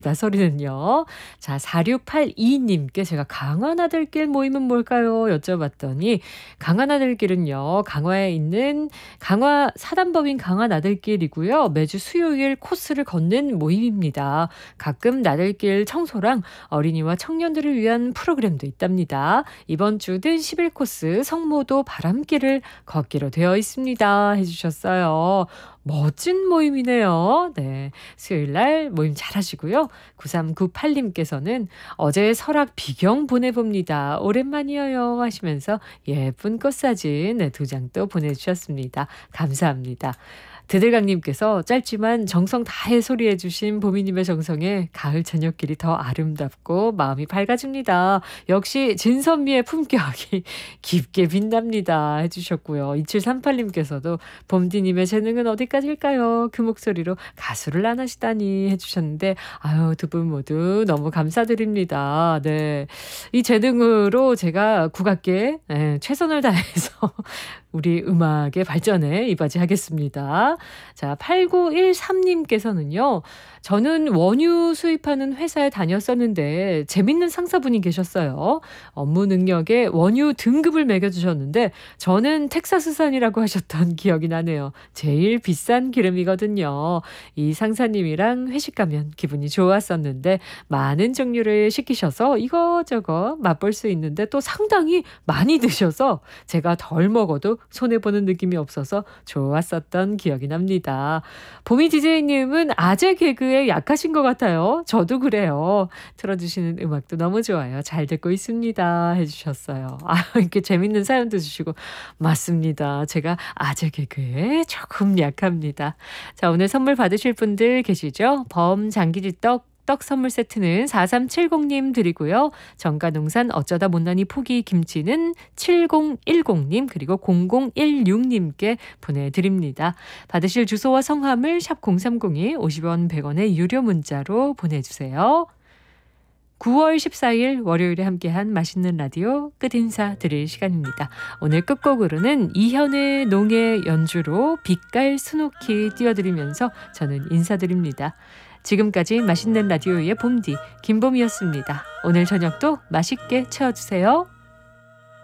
나서리는요. 자, 4682님께 제가 강화나들길 모임은 뭘까요? 여쭤봤더니 강화나들길은요. 강화에 있는 강화 사단법인 강화나들길이고요. 매주 수요일 코스를 걷는 모임입니다. 가끔 나들길 청소랑 어린이와 청년들을 위한 프로그램도 있답니다. 이번 주는 11코스 성모도 바람길을 걷기로 되어 있습니다. 해주셨어요. 멋진 모임이네요. 네. 수요일 날 모임 잘 하시고요. 9398님께서는 어제 설악 비경 보내봅니다. 오랜만이에요. 하시면서 예쁜 꽃사진 2장 또 보내주셨습니다. 감사합니다. 드들강님께서 짧지만 정성 다해 소리해주신 보미님의 정성에 가을 저녁길이 더 아름답고 마음이 밝아집니다. 역시 진선미의 품격이 깊게 빛납니다. 해주셨고요. 2738님께서도 봄디님의 재능은 어디까지일까요? 그 목소리로 가수를 안 하시다니 해주셨는데 아유, 두 분 모두 너무 감사드립니다. 네, 이 재능으로 제가 국악계 최선을 다해서 우리 음악의 발전에 이바지하겠습니다. 자, 8913님께서는요. 저는 원유 수입하는 회사에 다녔었는데 재밌는 상사분이 계셨어요. 업무 능력에 원유 등급을 매겨주셨는데 저는 텍사스산이라고 하셨던 기억이 나네요. 제일 비싼 기름이거든요. 이 상사님이랑 회식 가면 기분이 좋았었는데 많은 종류를 시키셔서 이거저거 맛볼 수 있는데 또 상당히 많이 드셔서 제가 덜 먹어도 손해보는 느낌이 없어서 좋았었던 기억이 납니다. 보미 DJ님은 아재 개그에 약하신 것 같아요. 저도 그래요. 틀어주시는 음악도 너무 좋아요. 잘 듣고 있습니다. 해주셨어요. 아, 이렇게 재밌는 사연도 주시고. 맞습니다. 제가 아재 개그에 조금 약합니다. 자, 오늘 선물 받으실 분들 계시죠? 범장기지떡 떡 선물 세트는 4370님 드리고요. 정가농산 어쩌다 못난이 포기 김치는 7010님 그리고 0016님께 보내드립니다. 받으실 주소와 성함을 샵 0302 50원 100원의 유료 문자로 보내주세요. 9월 14일 월요일에 함께한 맛있는 라디오 끝 인사 드릴 시간입니다. 오늘 끝곡으로는 이현의 농의 연주로 빛깔 스노키 띄워드리면서 저는 인사드립니다. 지금까지 맛있는 라디오의 봄디 김봄이었습니다. 오늘 저녁도 맛있게 채워주세요.